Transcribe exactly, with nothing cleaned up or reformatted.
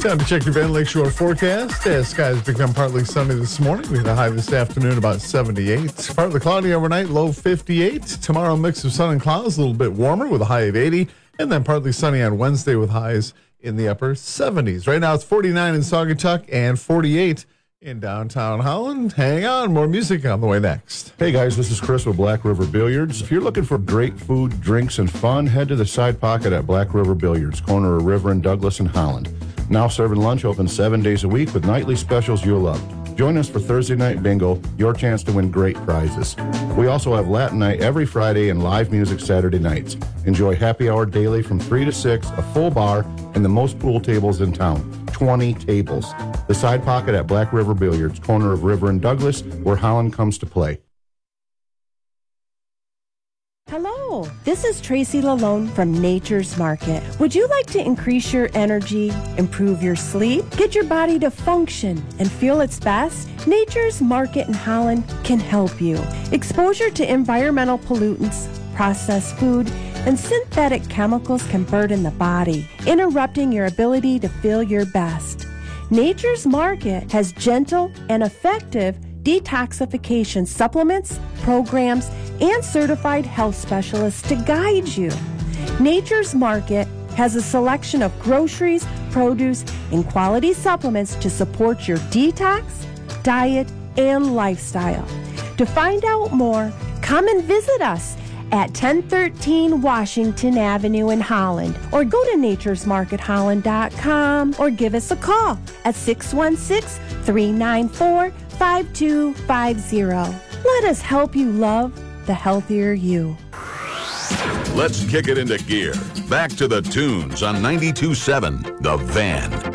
Time to check your Van Lakeshore forecast. As skies become partly sunny this morning. We had a high this afternoon about seventy-eight. Partly cloudy overnight, low fifty-eight. Tomorrow, mix of sun and clouds, a little bit warmer with a high of eighty. And then partly sunny on Wednesday with highs in the upper seventies. Right now, it's forty-nine in Saugatuck and forty-eight in downtown Holland. Hang on, more music on the way next. Hey guys, this is Chris with Black River Billiards. If you're looking for great food, drinks, and fun, head to the Side Pocket at Black River Billiards, corner of River and Douglas in Holland. Now serving lunch, open seven days a week with nightly specials you'll love. Join us for Thursday Night Bingo, your chance to win great prizes. We also have Latin Night every Friday and live music Saturday nights. Enjoy happy hour daily from three to six, a full bar, and the most pool tables in town. twenty tables. The Side Pocket at Black River Billiards, corner of River and Douglas, where Holland comes to play. Hello, this is Tracy Lalone from Nature's Market. Would you like to increase your energy, improve your sleep, get your body to function and feel its best? Nature's Market in Holland can help you. Exposure to environmental pollutants, processed food, and synthetic chemicals can burden the body, interrupting your ability to feel your best. Nature's Market has gentle and effective detoxification supplements, programs, and certified health specialists to guide you. Nature's Market has a selection of groceries, produce, and quality supplements to support your detox, diet, and lifestyle. To find out more, come and visit us at ten thirteen Washington Avenue in Holland, or go to natures market holland dot com, or give us a call at six one six, three nine four, five two five zero. Let us help you love the healthier you. Let's kick it into gear. Back to the tunes on ninety-two point seven The Van.